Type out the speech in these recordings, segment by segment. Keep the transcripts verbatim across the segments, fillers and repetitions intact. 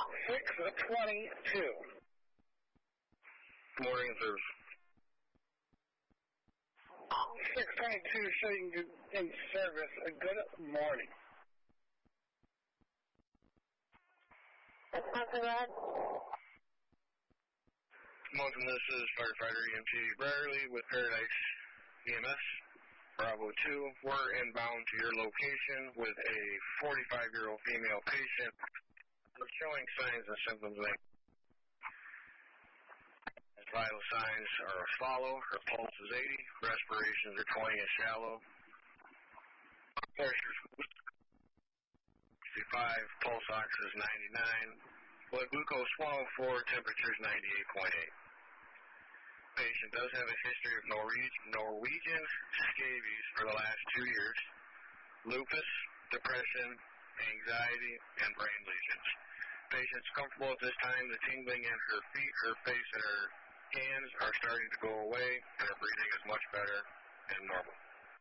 six twenty-two. Morning, sir. six twenty-two showing you in service. A good morning. That's not too bad. Welcome, this is firefighter E M T Brierly with Paradise E M S. Bravo two, we're inbound to your location with a forty-five-year-old female patient showing signs and symptoms like vital signs are as follow. Her pulse is eighty, respirations are twenty and shallow, pressure is sixty-five, pulse ox is ninety-nine, blood glucose one oh four, temperature is ninety-eight point eight. Patient does have a history of Norwegian, Norwegian scabies for the last two years, lupus, depression, anxiety, and brain lesions. Patient's comfortable at this time. The tingling in her feet, her face, and her hands are starting to go away, and her breathing is much better and normal.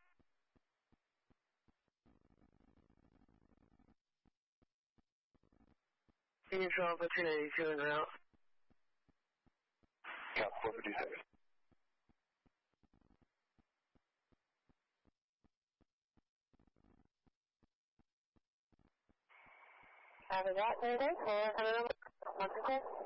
Neutral opportunity to and out. Cap four fifty-six. Copy that, Mayday. Hold on, one second.